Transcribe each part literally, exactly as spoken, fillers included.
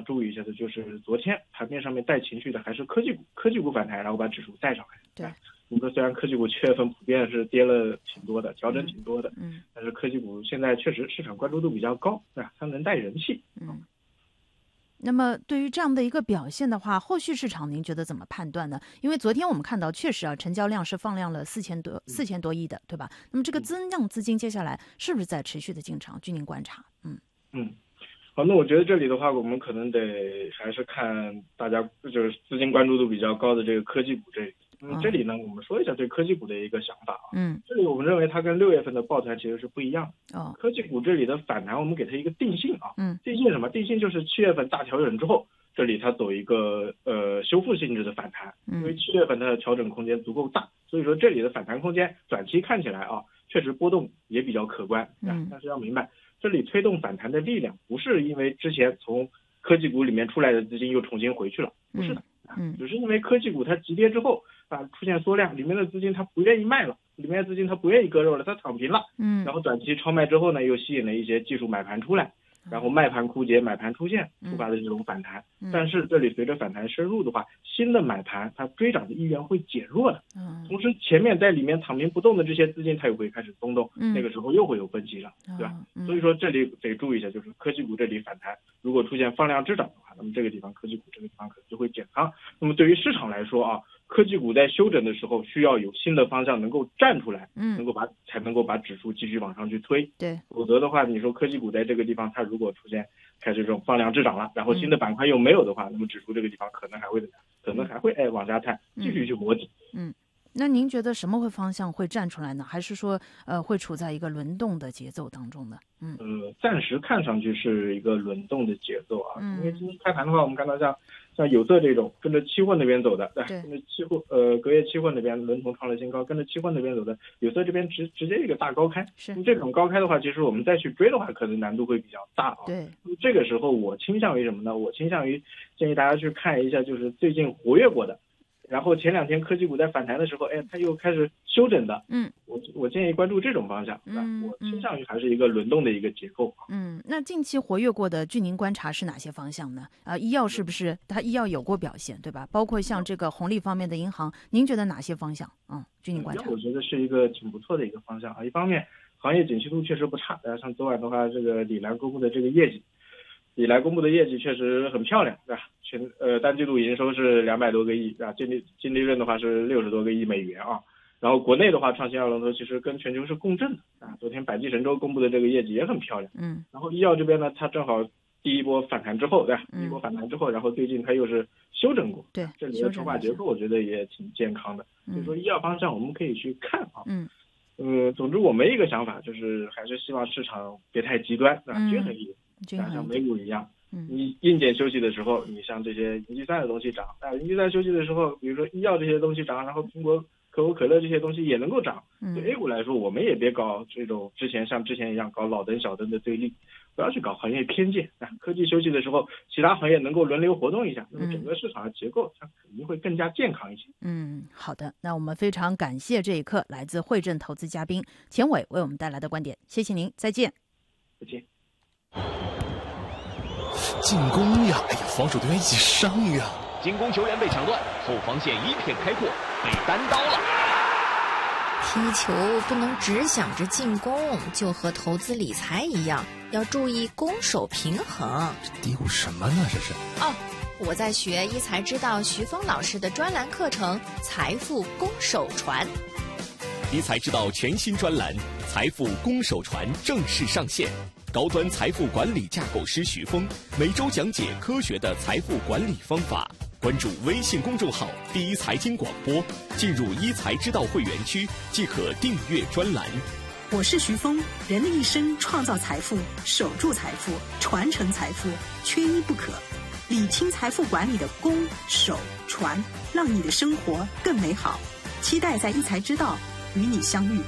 要注意一下的就是昨天盘面上面带情绪的还是科技股，科技股反弹，然后把指数带上来。 对， 你说虽然科技股七月份普遍是跌了挺多的，调整挺多的， 嗯， 但是科技股现在确实市场关注度比较高，对吧？它能带人气。 嗯。那么对于这样的一个表现的话，后续市场您觉得怎么判断呢？因为昨天我们看到确实啊，成交量是放量了四千多四千多亿的，对吧？那么这个增量资金接下来是不是在持续的进场？据您观察，嗯嗯，好，那我觉得这里的话，我们可能得还是看大家就是资金关注度比较高的这个科技股这里。嗯，这里呢，我们说一下对科技股的一个想法啊。 嗯， 这里我们认为它跟六月份的抱团其实是不一样的。 哦， 科技股这里的反弹，我们给它一个定性啊。 嗯， 定性什么？定性就是七月份大调整之后，这里它走一个呃修复性质的反弹。因为七月份它的调整空间足够大，所以说这里的反弹空间短期看起来啊，确实波动也比较可观。嗯，但是要明白，这里推动反弹的力量不是因为之前从科技股里面出来的资金又重新回去了，不是的。嗯，只是因为科技股它急跌之后啊出现缩量，里面的资金它不愿意卖了，里面的资金它不愿意割肉了，它躺平了。嗯，然后短期超卖之后呢，又吸引了一些技术买盘出来，然后卖盘枯竭，买盘出现，触发的这种反弹。嗯、但是这里随着反弹深入的话，新的买盘它追涨的意愿会减弱的。嗯，同时前面在里面躺平不动的这些资金它又会开始松动，嗯、那个时候又会有分歧了，对吧？嗯、所以说这里得注意一下，就是科技股这里反弹如果出现放量滞涨的话，那么这个地方科技股这个地方可能就会减仓。那么对于市场来说啊，科技股在休整的时候需要有新的方向能够站出来，嗯，能够把才能够把指数继续往上去推。对，否则的话，你说科技股在这个地方它如果出现开始这种放量滞涨了，然后新的板块又没有的话，嗯、那么指数这个地方可能还会可能还会哎往下探，继续去磨底。 嗯。嗯，那您觉得什么会方向会站出来呢？还是说呃会处在一个轮动的节奏当中呢？嗯， 呃，暂时看上去是一个轮动的节奏啊。嗯，因为今天开盘的话，我们看到像像有色这种跟着期货那边走的，对，跟着期货呃隔夜期货那边伦同创了新高，跟着期货那边走的，有色这边直直接一个大高开。是，这种高开的话，其实我们再去追的话，可能难度会比较大啊。对，这个时候我倾向于什么呢？我倾向于建议大家去看一下，就是最近活跃过的。然后前两天科技股在反弹的时候，哎，它又开始休整的。嗯，我我建议关注这种方向。嗯，我倾向于还是一个轮动的一个结构。 嗯，那近期活跃过的，据您观察是哪些方向呢？啊、呃，医药是不是它医药有过表现，对吧？包括像这个红利方面的银行，您觉得哪些方向？嗯，据您观察， 我觉得是一个挺不错的一个方向啊。一方面，行业景气度确实不差。呃，像昨晚的话，这个李兰公布的这个业绩。李来公布的业绩确实很漂亮，对吧？全呃单季度营收是两百多个亿，啊，净利净利润的话是六十多个亿美元啊。然后国内的话，创新药龙头其实跟全球是共振的啊。昨天百济神州公布的这个业绩也很漂亮，嗯。然后医药这边呢，它正好第一波反弹之后，对吧？第一波反弹之后，然后最近它又是休整过，对，这里的筹码结构我觉得也挺健康的。所以说医药方向我们可以去看啊，嗯。呃，总之我们一个想法就是还是希望市场别太极端，对吧？均衡一点。像美股一样，你硬件休息的时候，你像这些云计算的东西涨；啊，云计算休息的时候，比如说医药这些东西涨，然后苹果、可口可乐这些东西也能够涨。对 A 股来说，我们也别搞这种之前像之前一样搞老灯小灯的对立，不要去搞行业偏见。啊，科技休息的时候，其他行业能够轮流活动一下，那么整个市场的结构它肯定会更加健康一些。 嗯，好的，那我们非常感谢这一刻来自汇证投资嘉宾钱伟为我们带来的观点，谢谢您，再见。 再见。 进攻呀！哎呀，防守队员一起上呀！ 进攻球员被抢断，后防线一片开阔，被单刀了。 踢球不能只想着进攻，就和投资理财一样，要注意攻守平衡。 这嘀咕什么呢？这是哦，我在学一财之道徐峰老师的专栏课程《财富攻守传》。 一财之道全新专栏《财富攻守传》正式上线。高端财富管理架构师徐峰每周讲解科学的财富管理方法。关注微信公众号“第一财经广播”，进入一财之道会员区即可订阅专栏。 我是徐峰，人的一生创造财富、守住财富、传承财富，缺一不可。理清财富管理的攻、守、传，让你的生活更美好。期待在一财之道与你相遇。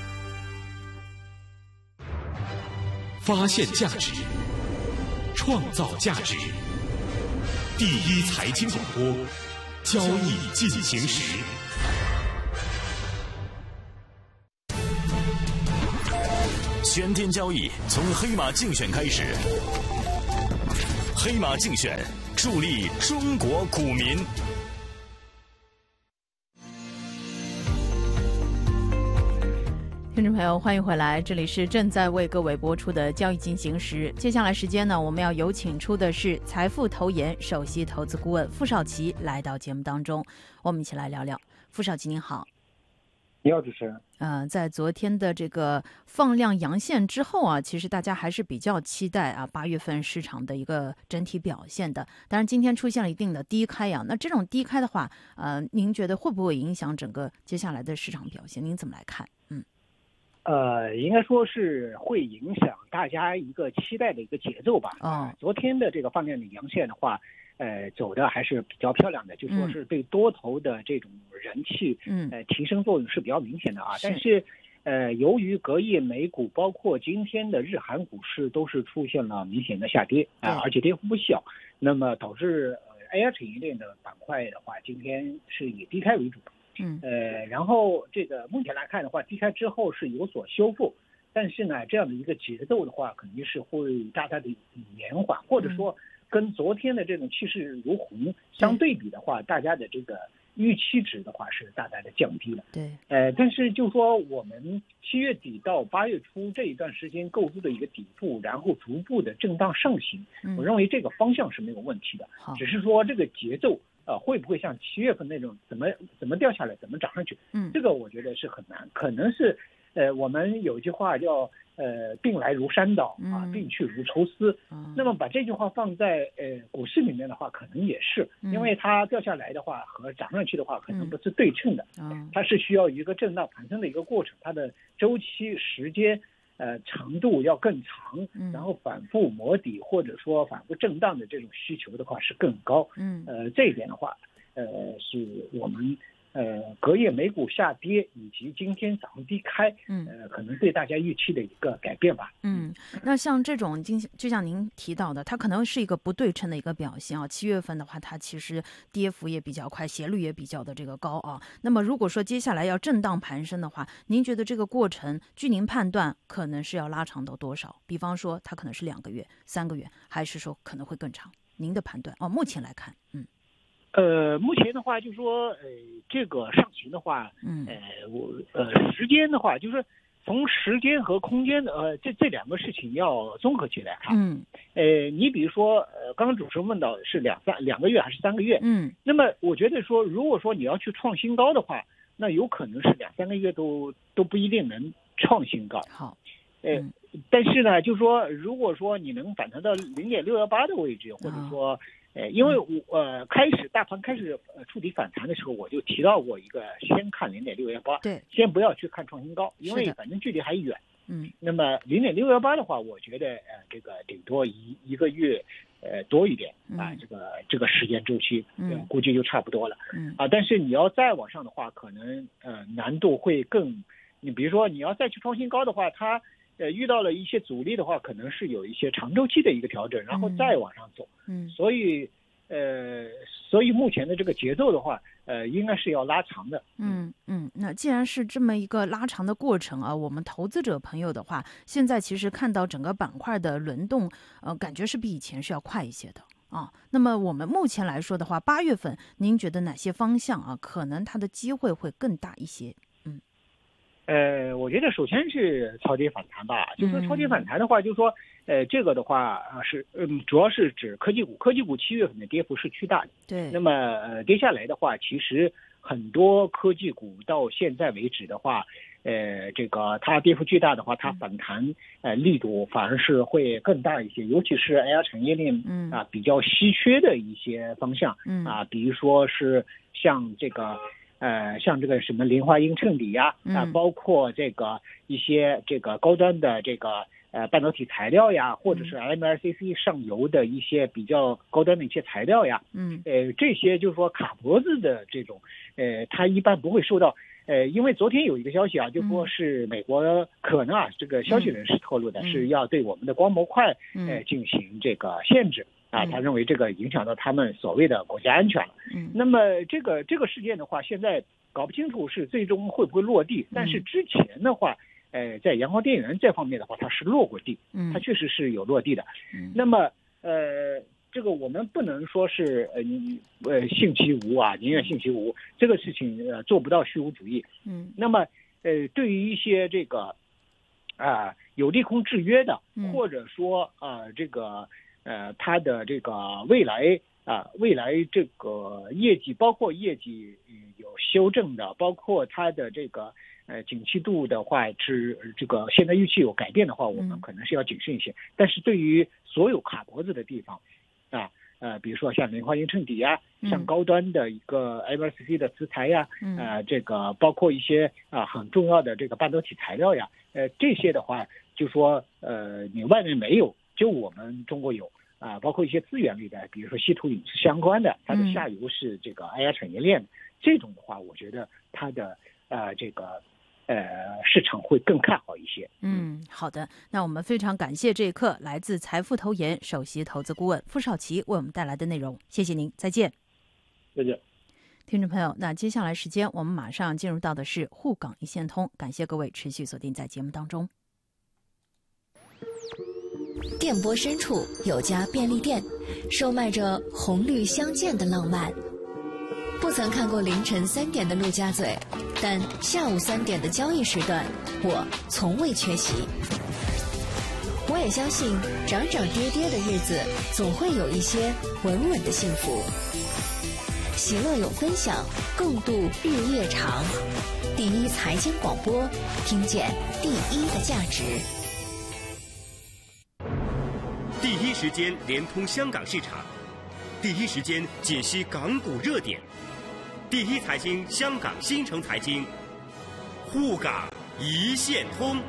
发现价值，创造价值。第一财经广播，交易进行时。 全天交易从黑马竞选开始，黑黑马竞选，助力中国股民。 听众朋友，欢迎回来，这里是正在为各位播出的交易进行时。接下来时间呢，我们要有请出的是财富投研首席投资顾问傅少奇来到节目当中，我们一起来聊聊。傅少奇您好。 你好，主持人。 呃，在昨天的这个放量阳线之后啊，其实大家还是比较期待啊八月份市场的一个整体表现的。当然，今天出现了一定的低开呀、啊，那这种低开的话，呃，您觉得会不会影响整个接下来的市场表现？您怎么来看？嗯。 呃，应该说是会影响大家一个期待的一个节奏吧。 哦， 昨天的这个放量的阳线的话，呃，走的还是比较漂亮的，就说是对多头的这种人气，嗯，呃，提升作用是比较明显的啊。是但是，呃，由于隔夜美股包括今天的日韩股市都是出现了明显的下跌啊、呃，而且跌幅不小，那么导致呃 A I 产业链的板块的话，今天是以低开为主。嗯，呃，然后这个目前来看的话，低开之后是有所修复，但是呢，这样的一个节奏的话，肯定是会大大的延缓，或者说跟昨天的这种气势如虹相对比的话，大家的这个预期值的话是大大的降低了。 对， 呃，但是就说我们七月底到八月初这一段时间构筑的一个底部，然后逐步的震荡上行，嗯、我认为这个方向是没有问题的，只是说这个节奏。呃，会不会像七月份那种怎么怎么掉下来，怎么涨上去？嗯，这个我觉得是很难，可能是，呃，我们有一句话叫呃“病来如山倒啊，病去如抽丝”。嗯，那么把这句话放在呃股市里面的话，可能也是，因为它掉下来的话和涨上去的话，可能不是对称的。嗯，它是需要一个震荡盘升的一个过程，它的周期时间。呃，长度要更长，然后反复磨底或者说反复震荡的这种需求的话是更高。嗯，呃，这一点的话，呃，是我们呃隔夜美股下跌以及今天早上低开，嗯，呃，可能对大家预期的一个改变吧。 嗯，那像这种就就像您提到的，它可能是一个不对称的一个表现啊。七月份的话，它其实跌幅也比较快，斜率也比较的这个高啊。那么如果说接下来要震荡盘升的话，您觉得这个过程，据您判断，可能是要拉长到多少？比方说，它可能是两个月、三个月，还是说可能会更长？您的判断哦，目前来看，嗯。 呃，目前的话，就说呃，这个上行的话，嗯，呃，我呃，时间的话，就是从时间和空间的呃，这这两个事情要综合起来看。嗯，呃，你比如说，呃，刚刚主持人问到是两三两个月还是三个月？嗯，那么我觉得说，如果说你要去创新高的话，那有可能是两三个月都都不一定能创新高。 好， 呃，嗯、但是呢，就说如果说你能反弹到零点六幺八的位置，或者说。呃，因为我呃开始大盘开始呃触底反弹的时候，我就提到过一个，先看零点六幺八，对，先不要去看创新高，因为反正距离还远。嗯，那么零点六幺八的话，我觉得呃这个顶多一一个月呃多一点啊，这个这个时间周期，嗯，估计就差不多了。嗯啊，但是你要再往上的话，可能呃难度会更，你比如说你要再去创新高的话，它呃遇到了一些阻力的话，可能是有一些长周期的一个调整，然后再往上走。嗯，所以呃，所以目前的这个节奏的话，呃，应该是要拉长的。 嗯嗯，那既然是这么一个拉长的过程啊，我们投资者朋友的话，现在其实看到整个板块的轮动，呃，感觉是比以前是要快一些的啊。那么我们目前来说的话，八月份您觉得哪些方向啊，可能它的机会会更大一些？嗯。 呃，我觉得首先是超跌反弹吧，就是说超跌反弹的话，就是说，呃，这个的话啊是，嗯，主要是指科技股，科技股七月份的跌幅是巨大的，对。那么呃，跌下来的话，其实很多科技股到现在为止的话，呃，这个它跌幅巨大的话，它反弹呃力度反而是会更大一些，尤其是 A I 产业链嗯啊比较稀缺的一些方向，嗯啊，比如说是像这个。呃，像这个什么磷化铟衬锂呀，啊，包括这个一些这个高端的这个呃半导体材料呀，或者是 M L C C 上游的一些比较高端的一些材料呀，嗯，呃，这些就是说卡脖子的这种，呃，它一般不会受到，呃，因为昨天有一个消息啊，就说是美国可能啊，这个消息人士透露的是要对我们的光模块呃进行这个限制。啊，他认为这个影响到他们所谓的国家安全了。嗯，那么这个这个事件的话，现在搞不清楚是最终会不会落地。但是之前的话，呃，在阳光电源这方面的话，它是落过地，嗯，它确实是有落地的。嗯，那么呃， 这个我们不能说是呃你呃信其无啊，宁愿信其无，这个事情呃做不到虚无主义。 嗯， 那么呃对于一些这个啊、呃、有利空制约的，或者说啊、呃、这个呃它的这个未来啊、呃、未来这个业绩，包括业绩有修正的，包括它的这个呃景气度的话是这个现在预期有改变的话，我们可能是要谨慎一些。但是对于所有卡脖子的地方啊，呃，比如说像棉花银衬底呀、啊，像高端的一个 M S C 的磁材呀， 嗯、 呃，这个包括一些啊、呃、很重要的这个半导体材料呀，呃，这些的话，就说呃你外面没有，就我们中国有啊、呃，包括一些资源类的，比如说稀土陨石相关的，它的下游是这个 A I 产业链，嗯、这种的话，我觉得它的呃这个。呃，市场会更看好一些。 嗯，好的。那我们非常感谢这一刻来自财富投研首席投资顾问傅少奇为我们带来的内容，谢谢您，再见。 再见。 听众朋友，那接下来时间我们马上进入到的是沪港一线通，感谢各位持续锁定在节目当中。 电波深处有家便利店，售卖着红绿相间的浪漫。不曾看过凌晨三点的陆家嘴，但下午三点的交易时段，我从未缺席。我也相信，涨涨跌跌的日子，总会有一些稳稳的幸福。喜乐有分享，共度日夜长。第一财经广播，听见第一的价值。 第一时间连通香港市场，第一时间解析港股热点。第一财经香港新城财经，沪港一线通。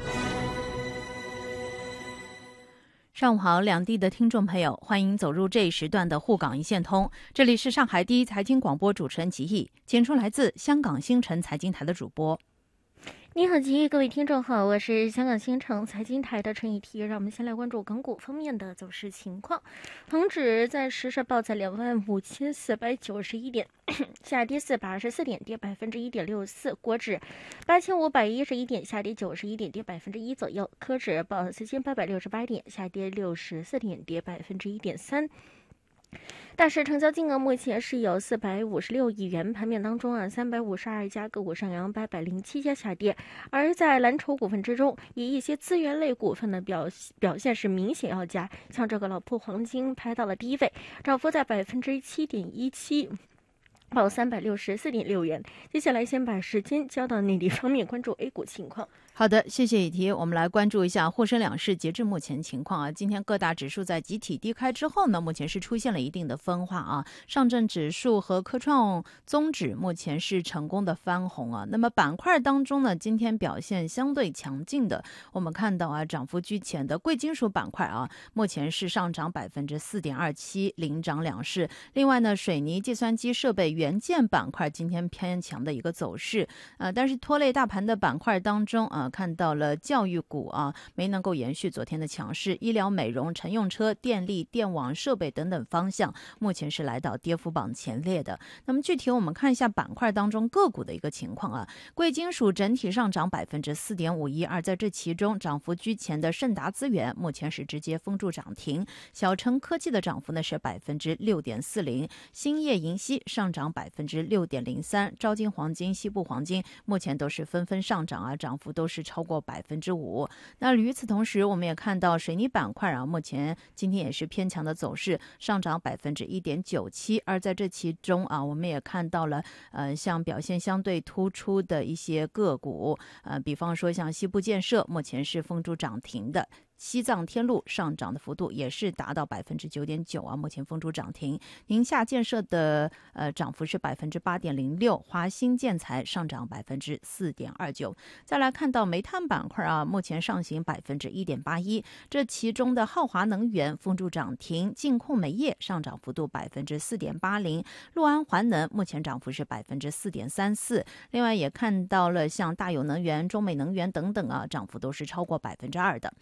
上午好，两地的听众朋友，欢迎走入这一时段的沪港一线通。这里是上海第一财经广播主持人吉毅，请出来自香港新城财经台的主播。 你好，吉毅，各位听众好，我是香港新城财经台的陈以缇。让我们先来关注港股方面的走势情况。恒指在实时报在两万五千四百九十一点，下跌四百二十四点，跌百分之一点六四。国指八千五百一十一点，下跌九十一点，跌百分之一左右。科指报四千八百六十八点，下跌六十四点，跌百分之一点三。大市成交金额目前是有四百五十六亿元，盘面当中啊，三百五十二家个股上扬，八百零七家下跌。而在蓝筹股份之中，以一些资源类股份的表表现是明显要佳，像这个老铺黄金排到了第一位，涨幅在百分之七点一七。报三百六十四点六元。接下来先把时间交到内地方面，关注 A 股情况。 好的，谢谢以缇。我们来关注一下沪深两市截至目前情况啊。今天各大指数在集体低开之后呢，目前是出现了一定的分化啊。上证指数和科创综指目前是成功的翻红啊。那么板块当中呢，今天表现相对强劲的，我们看到啊，涨幅居前的贵金属板块啊，目前是上涨百分之四点二七，领涨两市。另外呢，水泥、计算机设备、元件板块今天偏强的一个走势，呃，但是拖累大盘的板块当中啊，看到了教育股啊没能够延续昨天的强势，医疗美容、乘用车、电力、电网设备等等方向，目前是来到跌幅榜前列的。那么具体我们看一下板块当中个股的一个情况啊，贵金属整体上涨百分之四点五一二，在这其中涨幅居前的盛达资源目前是直接封住涨停，小程科技的涨幅呢是百分之六点四零，兴业银锡上涨百分之六点零三，招金黄金、西部黄金目前都是纷纷上涨啊，涨幅都是超过百分之五。那与此同时，我们也看到水泥板块啊，目前今天也是偏强的走势，上涨百分之一点九七。而在这其中啊，我们也看到了呃，像表现相对突出的一些个股，呃，比方说像西部建设，目前是封住涨停的。西藏天路上涨的幅度也是达到百分之九点九啊，目前封住涨停。宁夏建设的呃涨幅是百分之八点零六，华兴建材上涨百分之四点二九。再来看到煤炭板块啊，目前上行百分之一点八一，这其中的浩华能源封住涨停，净控煤业上涨幅度百分之四点八零，陆安环能目前涨幅是百分之四点三四。另外也看到了像大有能源、中美能源等等啊，涨幅都是超过百分之二的。那么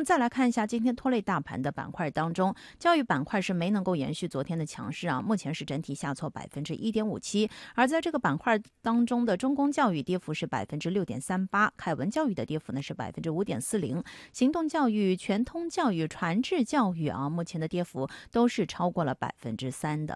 再来看一下今天拖累大盘的板块当中，教育板块是没能够延续昨天的强势啊，目前是整体下挫百分之一点五七。而在这个板块当中的中公教育跌幅是百分之六点三八，凯文教育的跌幅呢是百分之五点四零，行动教育、全通教育、传智教育啊，目前的跌幅都是超过了百分之三的。